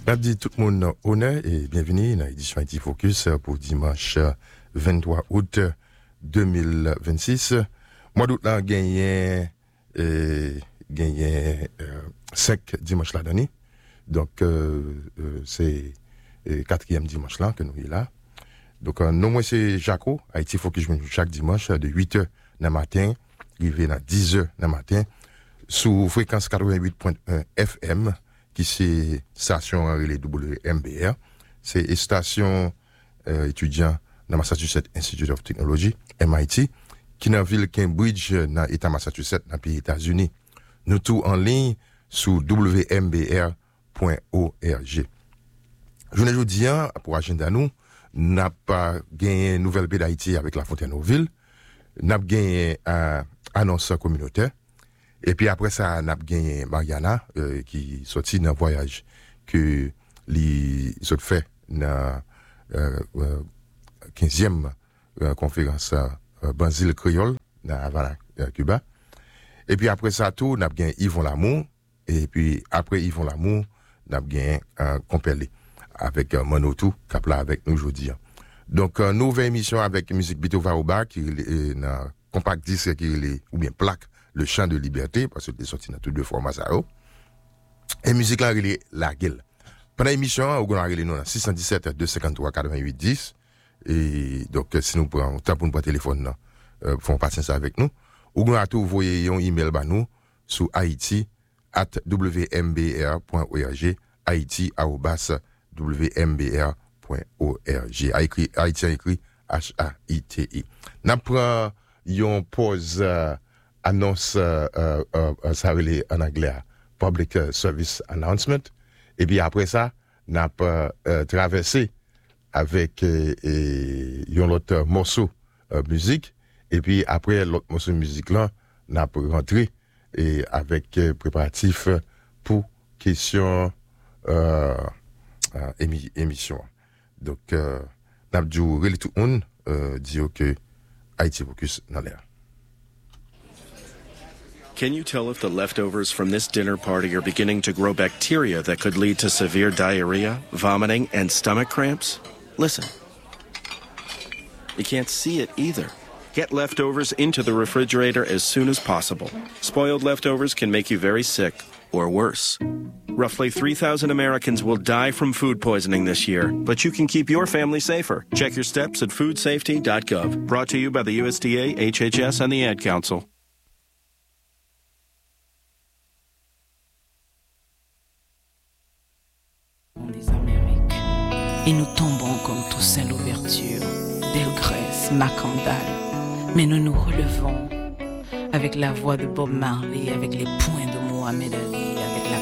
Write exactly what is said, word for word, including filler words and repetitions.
Je dis tout le monde honneur et bienvenue dans l'édition Haïti Focus pour dimanche vingt-trois août deux mille vingt-six. Mois d'août là gagné euh, gagné euh, cinq dimanches là d'année. Donc euh, euh, c'est euh, quatrième dimanche là que nous est là. Donc euh, non moi c'est Jaco, Haïti Focus chaque dimanche de huit heures du matin, arrivé à dix heures du matin sous fréquence quatre-vingt-huit point un F M. Qui c'est station relais W M B R, c'est station euh, étudiant dans Massachusetts Institute of Technology, M I T, qui dans ville Cambridge dans état Massachusetts dans pays États-Unis. Nous tout en ligne sur w m b r point org. Je ne dis pas pour agenda nous, n'a pas gagné nouvelle paix d'Haïti avec la Fontaine-Ville, n'a pas gagné un annonceur communautaire. Et puis après ça, on a gagné Mariana, euh, qui sorti dans voyage que les autres fait dans euh, euh, quinzième euh, conférence euh, Banzil Créole dans Havana, euh, Cuba. Et puis après ça, tout, on a gagné Yvon Lamour. Et puis après Yvon Lamour, on a gagné euh, Compelé avec euh, Manotou, qui est là avec nous aujourd'hui. Donc, euh, nouvelle émission avec musique Bito Vaoba, qui est dans compact disque, qui est, ou bien plaque, Le Chant de Liberté, parce que c'est sorti dans toutes deux formats ça. Et musique là, il est la gueule. Pendant l'émission, on a réglé nous six un sept, deux cinq trois, quatre-vingt-huit dix. Et donc, si nous prenons temps pour nous prendre téléphone, là, euh, font patience avec nous. Ou nous a tout envoyé un email à nous sur haïti at w m b r point org, haïti arobase w m b r point org. Haïti a écrit H A I T I. Nous prenons une pause. Euh, annonce euh, euh, euh, ça veut en anglais public service announcement et puis après ça n'a pas euh, traversé avec euh, euh, un autre morceau euh, musique et puis après l'autre morceau musique là n'a pas rentré et avec euh, préparatif pour question euh, euh, émi- émission donc euh, n'a dû relire tout le monde euh, dire que Haïti Focus dans l'air. Can you tell if the leftovers from this dinner party are beginning to grow bacteria that could lead to severe diarrhea, vomiting, and stomach cramps? Listen. You can't see it either. Get leftovers into the refrigerator as soon as possible. Spoiled leftovers can make you very sick, or worse. Roughly three thousand Americans will die from food poisoning this year, but you can keep your family safer. Check your steps at food safety dot gov. Brought to you by the U S D A, H H S, and the Ad Council. Des Amériques. Et nous tombons comme Toussaint l'ouverture, Delgrès, Macandal. Mais nous nous relevons avec la voix de Bob Marley, avec les poings de Mohamed Ali,